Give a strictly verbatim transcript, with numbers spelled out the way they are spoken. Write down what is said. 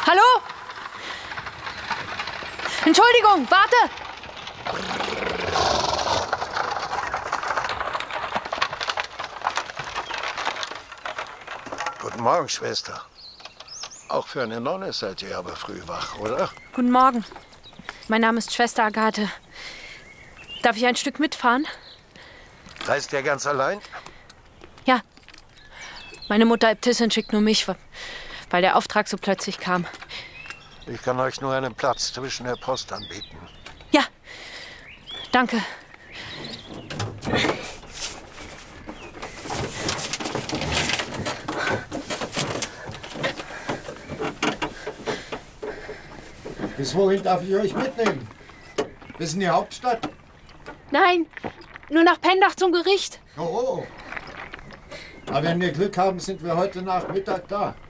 Hallo? Entschuldigung, warte! Guten Morgen, Schwester. Auch für eine Nonne seid ihr aber früh wach, oder? Guten Morgen. Mein Name ist Schwester Agathe. Darf ich ein Stück mitfahren? Reist ihr ganz allein? Ja. Meine Mutter Äbtissin schickt nur mich, weil der Auftrag so plötzlich kam. Ich kann euch nur einen Platz zwischen der Post anbieten. Ja, danke. Bis wohin darf ich euch mitnehmen? Bis in die Hauptstadt? Nein, nur nach Pendach zum Gericht. Oh, oh. Aber wenn wir Glück haben, sind wir heute Nachmittag da.